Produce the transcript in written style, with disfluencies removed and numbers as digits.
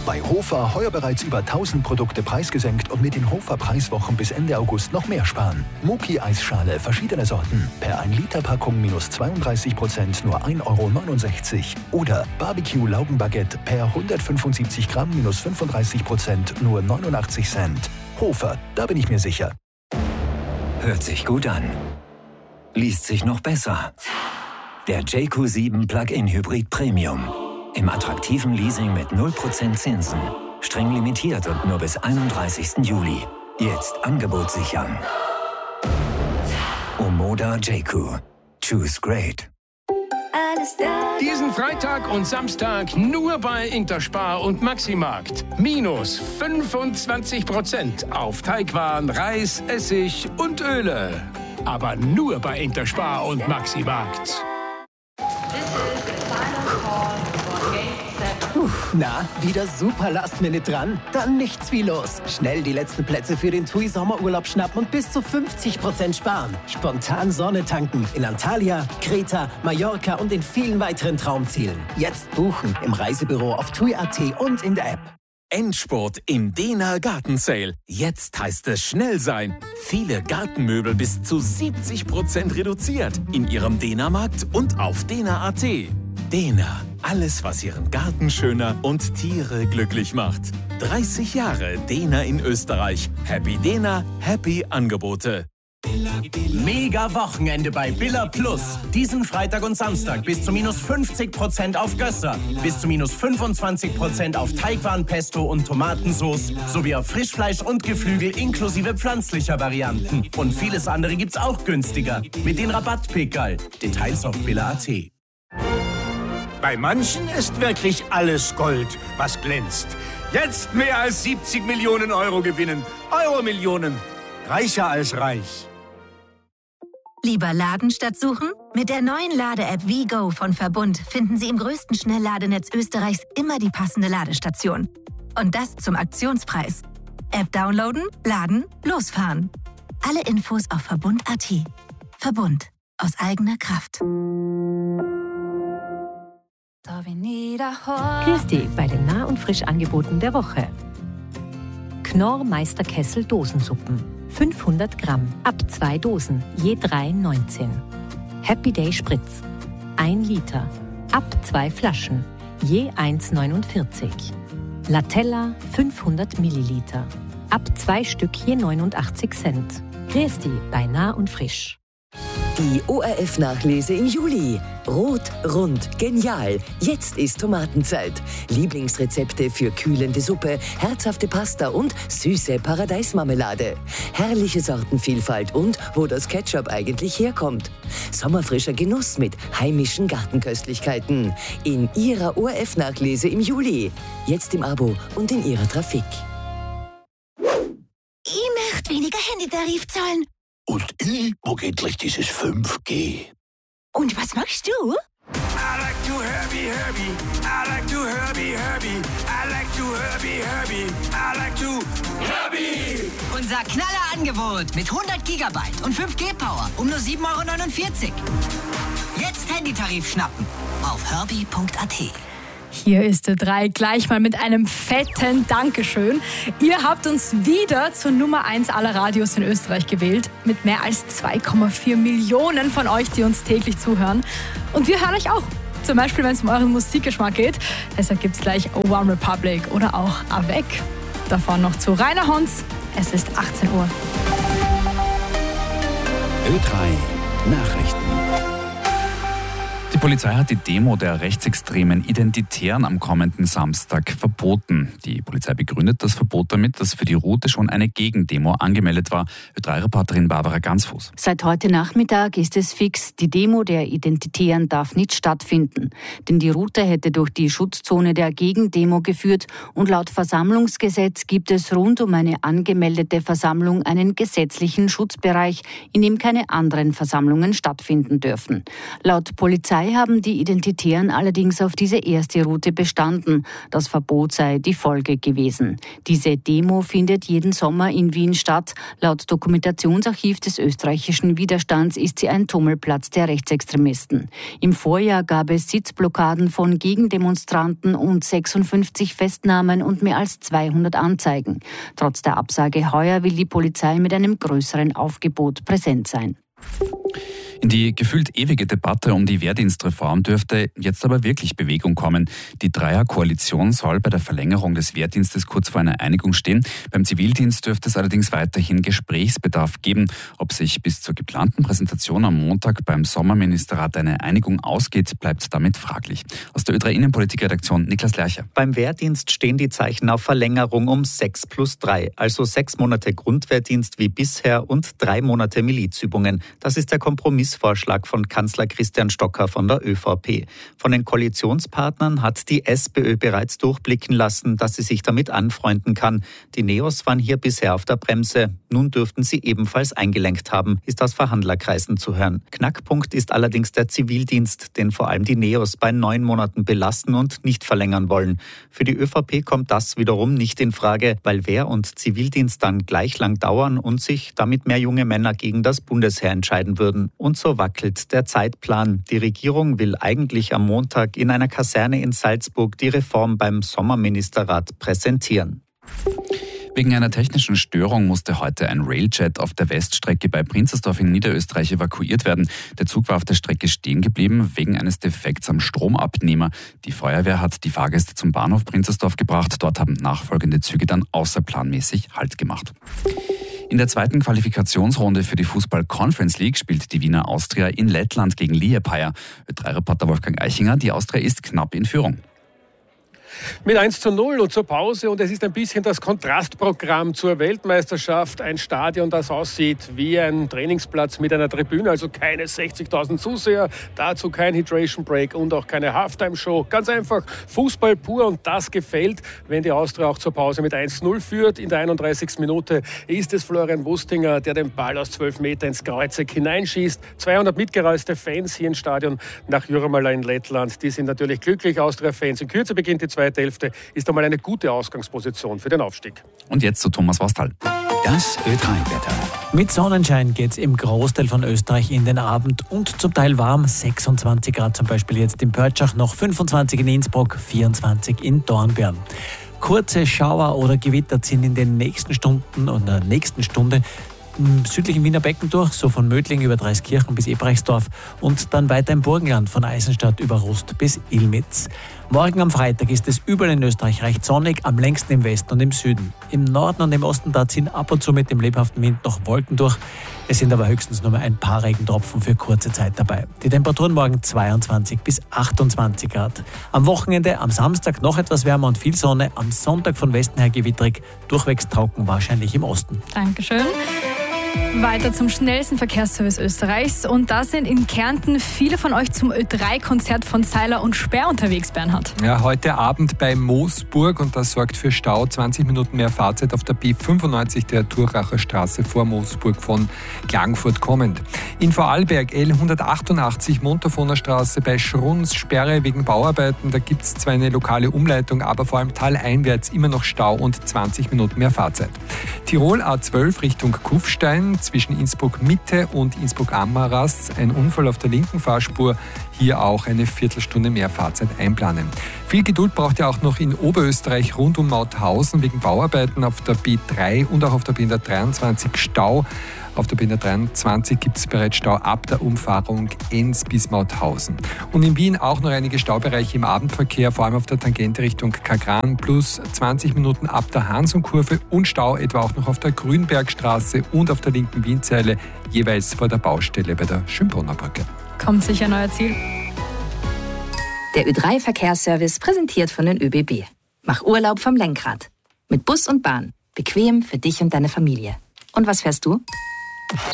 Bei Hofer heuer bereits über 1000 Produkte preisgesenkt und mit den Hofer Preiswochen bis Ende August noch mehr sparen. Muki-Eisschale, verschiedene Sorten. Per 1 Liter Packung minus 32%, nur 1,69 €. Oder Barbecue-Laugenbaguette per 175 Gramm minus 35%, nur 89 Cent. Hofer, da bin ich mir sicher. Hört sich gut an. Liest sich noch besser. Der JQ7 Plug-in Hybrid Premium. Im attraktiven Leasing mit 0% Zinsen. Streng limitiert und nur bis 31. Juli. Jetzt Angebot sichern. Omoda JQ. Choose great. Diesen Freitag und Samstag nur bei Interspar und Maximarkt. Minus 25% auf Teigwaren, Reis, Essig und Öle. Aber nur bei Interspar und Maximarkt. Na, wieder super Last-Minute dran? Dann nichts wie los. Schnell die letzten Plätze für den TUI Sommerurlaub schnappen und bis zu 50% sparen. Spontan Sonne tanken in Antalya, Kreta, Mallorca und in vielen weiteren Traumzielen. Jetzt buchen im Reisebüro auf TUI.at und in der App. Endspurt im Dena Garten Sale. Jetzt heißt es schnell sein. Viele Gartenmöbel bis zu 70% reduziert in Ihrem Dena-Markt und auf Dena.at. Dena, alles was Ihren Garten schöner und Tiere glücklich macht. 30 Jahre Dena in Österreich. Happy Dena, happy Angebote. Mega Wochenende bei Billa Plus. Diesen Freitag und Samstag bis zu minus 50% auf Gösser, bis zu minus 25% auf Teigwaren, Pesto und Tomatensauce sowie auf Frischfleisch und Geflügel inklusive pflanzlicher Varianten. Und vieles andere gibt's auch günstiger mit den Rabattpickerl. Details auf Billa.at. Bei manchen ist wirklich alles Gold, was glänzt. Jetzt mehr als 70 Millionen Euro gewinnen. Euro-Millionen. Reicher als reich. Lieber laden statt suchen? Mit der neuen Lade-App WeGo von Verbund finden Sie im größten Schnellladenetz Österreichs immer die passende Ladestation. Und das zum Aktionspreis. App downloaden, laden, losfahren. Alle Infos auf Verbund.at. Verbund. Aus eigener Kraft. Grüß dich bei den Nah- und Frischangeboten der Woche. Knorr Meisterkessel Dosensuppen. 500 Gramm, ab 2 Dosen, je 3,19. Happy Day Spritz. 1 Liter, ab 2 Flaschen, je 1,49. Latella 500 Milliliter, ab 2 Stück je 89 Cent. Grüß dich bei Nah und Frisch. Die ORF-Nachlese im Juli. Rot, rund, genial. Jetzt ist Tomatenzeit. Lieblingsrezepte für kühlende Suppe, herzhafte Pasta und süße Paradeismarmelade. Herrliche Sortenvielfalt und wo das Ketchup eigentlich herkommt. Sommerfrischer Genuss mit heimischen Gartenköstlichkeiten. In Ihrer ORF-Nachlese im Juli. Jetzt im Abo und in Ihrer Trafik. Ich möchte weniger Handytarif zahlen. Und ich mag endlich dieses 5G. Und was machst du? I like to Herbie, Herbie. I like to Herbie, Herbie. I like to Herbie, Herbie. I like to Herbie. Unser Knallerangebot mit 100 Gigabyte und 5G-Power um nur 7,49 €. Jetzt Handytarif schnappen auf herbie.at. Hier ist der 3 gleich mal mit einem fetten Dankeschön. Ihr habt uns wieder zur Nummer 1 aller Radios in Österreich gewählt. Mit mehr als 2,4 Millionen von euch, die uns täglich zuhören. Und wir hören euch auch. Zum Beispiel, wenn es um euren Musikgeschmack geht. Deshalb gibt es gleich One Republic oder auch Avec. Davon noch zu Rainer Hons. Es ist 18 Uhr. Ö3 Nachrichten. Die Polizei hat die Demo der rechtsextremen Identitären am kommenden Samstag verboten. Die Polizei begründet das Verbot damit, dass für die Route schon eine Gegendemo angemeldet war. Ö3-Reporterin Barbara Gansfuß. Seit heute Nachmittag ist es fix, die Demo der Identitären darf nicht stattfinden. Denn die Route hätte durch die Schutzzone der Gegendemo geführt und laut Versammlungsgesetz gibt es rund um eine angemeldete Versammlung einen gesetzlichen Schutzbereich, in dem keine anderen Versammlungen stattfinden dürfen. Laut Polizei haben die Identitären allerdings auf diese erste Route bestanden. Das Verbot sei die Folge gewesen. Diese Demo findet jeden Sommer in Wien statt. Laut Dokumentationsarchiv des österreichischen Widerstands ist sie ein Tummelplatz der Rechtsextremisten. Im Vorjahr gab es Sitzblockaden von Gegendemonstranten und 56 Festnahmen und mehr als 200 Anzeigen. Trotz der Absage heuer will die Polizei mit einem größeren Aufgebot präsent sein. In die gefühlt ewige Debatte um die Wehrdienstreform dürfte jetzt aber wirklich Bewegung kommen. Die Dreierkoalition soll bei der Verlängerung des Wehrdienstes kurz vor einer Einigung stehen. Beim Zivildienst dürfte es allerdings weiterhin Gesprächsbedarf geben. Ob sich bis zur geplanten Präsentation am Montag beim Sommerministerrat eine Einigung ausgeht, bleibt damit fraglich. Aus der Ö3 Innenpolitik-Redaktion Niklas Lercher. Beim Wehrdienst stehen die Zeichen auf Verlängerung um 6+3, also 6 Monate Grundwehrdienst wie bisher und 3 Monate Milizübungen. Das ist der Kompromissvorschlag von Kanzler Christian Stocker von der ÖVP. Von den Koalitionspartnern hat die SPÖ bereits durchblicken lassen, dass sie sich damit anfreunden kann. Die Neos waren hier bisher auf der Bremse. Nun dürften sie ebenfalls eingelenkt haben, ist aus Verhandlerkreisen zu hören. Knackpunkt ist allerdings der Zivildienst, den vor allem die Neos bei 9 Monaten belasten und nicht verlängern wollen. Für die ÖVP kommt das wiederum nicht in Frage, weil Wehr- und Zivildienst dann gleich lang dauern und sich damit mehr junge Männer gegen das Bundesheer entscheiden würden. Und so wackelt der Zeitplan. Die Regierung will eigentlich am Montag in einer Kaserne in Salzburg die Reform beim Sommerministerrat präsentieren. Wegen einer technischen Störung musste heute ein Railjet auf der Weststrecke bei Prinzersdorf in Niederösterreich evakuiert werden. Der Zug war auf der Strecke stehen geblieben wegen eines Defekts am Stromabnehmer. Die Feuerwehr hat die Fahrgäste zum Bahnhof Prinzersdorf gebracht. Dort haben nachfolgende Züge dann außerplanmäßig Halt gemacht. In der zweiten Qualifikationsrunde für die Fußball-Conference League spielt die Wiener Austria in Lettland gegen Liepaja. Ö3-Reporter Wolfgang Eichinger, die Austria ist knapp in Führung. Mit 1:0 und zur Pause, und es ist ein bisschen das Kontrastprogramm zur Weltmeisterschaft. Ein Stadion, das aussieht wie ein Trainingsplatz mit einer Tribüne, also keine 60.000 Zuseher, dazu kein Hydration Break und auch keine Halftime-Show. Ganz einfach Fußball pur, und das gefällt, wenn die Austria auch zur Pause mit 1:0 führt. In der 31. Minute ist es Florian Wustinger, der den Ball aus 12 Meter ins Kreuzeck hineinschießt. 200 mitgereiste Fans hier im Stadion nach Jurmala in Lettland, die sind natürlich glücklich, Austria-Fans. In Kürze beginnt die zweite Hälfte, ist einmal eine gute Ausgangsposition für den Aufstieg. Und jetzt zu Thomas Wastal. Das Ö3-Wetter. Mit Sonnenschein geht es im Großteil von Österreich in den Abend und zum Teil warm. 26 Grad zum Beispiel jetzt in Pörtschach, noch 25 in Innsbruck, 24 in Dornbirn. Kurze Schauer oder Gewitter ziehen in den nächsten Stunden und der nächsten Stunde im südlichen Wiener Becken durch, so von Mödling über Dreiskirchen bis Ebrechtsdorf und dann weiter im Burgenland von Eisenstadt über Rust bis Ilmitz. Morgen am Freitag ist es überall in Österreich recht sonnig, am längsten im Westen und im Süden. Im Norden und im Osten da ziehen ab und zu mit dem lebhaften Wind noch Wolken durch. Es sind aber höchstens nur ein paar Regentropfen für kurze Zeit dabei. Die Temperaturen morgen 22 bis 28 Grad. Am Wochenende, am Samstag noch etwas wärmer und viel Sonne. Am Sonntag von Westen her gewittrig, durchwegs trocken, wahrscheinlich im Osten. Dankeschön. Weiter zum schnellsten Verkehrsservice Österreichs. Und da sind in Kärnten viele von euch zum Ö3-Konzert von Seiler und Sperr unterwegs, Bernhard. Ja, heute Abend bei Moosburg, und das sorgt für Stau. 20 Minuten mehr Fahrzeit auf der B95 der Turchacher Straße vor Moosburg von Klagenfurt kommend. In Vorarlberg L188 Montafoner Straße bei Schruns, Sperre wegen Bauarbeiten. Da gibt es zwar eine lokale Umleitung, aber vor allem taleinwärts immer noch Stau und 20 Minuten mehr Fahrzeit. Tirol A12 Richtung Kufstein zwischen Innsbruck Mitte und Innsbruck Ammaras. Ein Unfall auf der linken Fahrspur. Hier auch eine Viertelstunde mehr Fahrzeit einplanen. Viel Geduld braucht ihr auch noch in Oberösterreich rund um Mauthausen wegen Bauarbeiten auf der B3 und auch auf der B123 Stau. Auf der B123 gibt es bereits Stau ab der Umfahrung Enns bis Mauthausen. Und in Wien auch noch einige Staubereiche im Abendverkehr, vor allem auf der Tangente Richtung Kagran, plus 20 Minuten ab der Hansumkurve und Stau etwa auch noch auf der Grünbergstraße und auf der linken Wienzeile, jeweils vor der Baustelle bei der Schönbrunner Brücke. Kommt sicher ein neuer Ziel. Der Ö3-Verkehrsservice präsentiert von den ÖBB. Mach Urlaub vom Lenkrad. Mit Bus und Bahn. Bequem für dich und deine Familie. Und was fährst du?